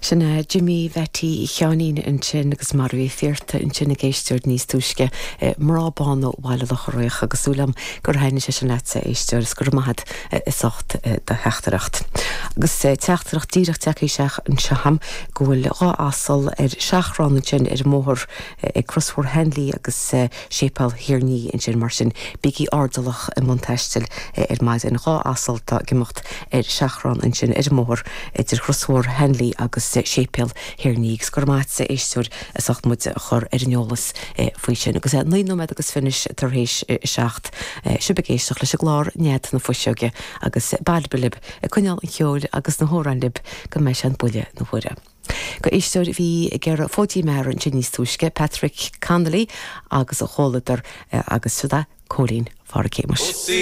Sinna Jimmy Vetty Cheanín in sin agus marú fíorta in sinna géisteúir níos túisce mrábán ó bhile le choréoch agus úlam gur haine sé sin letse éisteúir gur maithad is ocht de heachtareacht. Agus teachtareacht díreach teach seach an seham gohfuil rá asal seachrán in sin móthir Crossmore Henley agus sépal hiarní in sin mar sin bigí ardalach in Monteistil maid in rá asalta gimocht seachrán in sin móthir Crossmore Henley agus sépal hiarnígus gur maitse éisteúir is ocht muid chur neolalas faoi sin agus nuoid agus finis tar hééis seacht sibegéisteach leis glár nead na foiseoge agus bailbilib chuineal an cheol agus na hóranlib go meis an buile na huire. Go éisteúir bhí gur fótí mar an níos túisce Patrick Connolly agus a chóladar agus suda Colleen Farcémas.